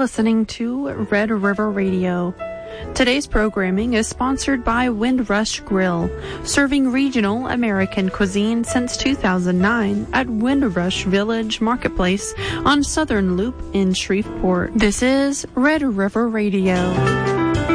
listening to Red River Radio. Today's programming is sponsored by Windrush Grill, serving regional American cuisine since 2009 at Windrush Village Marketplace on Southern Loop in Shreveport. This is Red River Radio.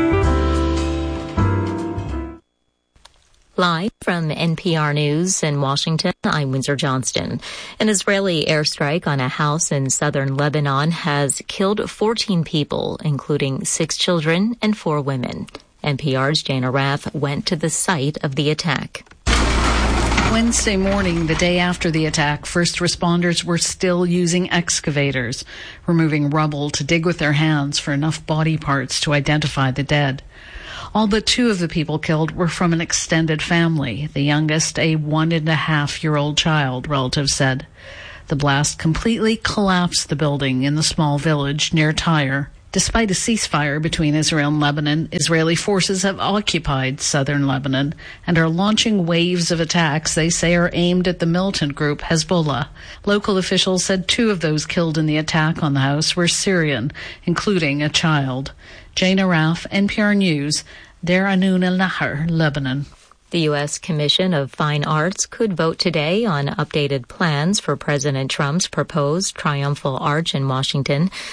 Live from NPR News in Washington, I'm Windsor Johnston. An Israeli airstrike on a house in southern Lebanon has killed 14 people, including 6 children and 4 women. NPR's Jana Raff went to the site of the attack. Wednesday morning, the day after the attack, first responders were still using excavators, removing rubble to dig with their hands for enough body parts to identify the dead. All but 2 of the people killed were from an extended family, the youngest a 1.5-year-old child, relatives said. The blast completely collapsed the building in the small village near Tyre. Despite a ceasefire between Israel and Lebanon, Israeli forces have occupied southern Lebanon and are launching waves of attacks they say are aimed at the militant group Hezbollah. Local officials said 2 of those killed in the attack on the house were Syrian, including a child. Jana Raff, NPR News, Deir Anun el-Nahar, Lebanon. The U.S. Commission of Fine Arts could vote today on updated plans for President Trump's proposed triumphal arch in Washington.